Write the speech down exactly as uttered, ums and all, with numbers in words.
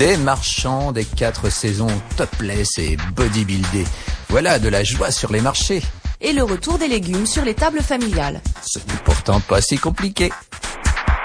des marchands des quatre saisons topless et bodybuildés. Voilà de la joie sur les marchés. Et le retour des légumes sur les tables familiales. Ce n'est pourtant pas si compliqué.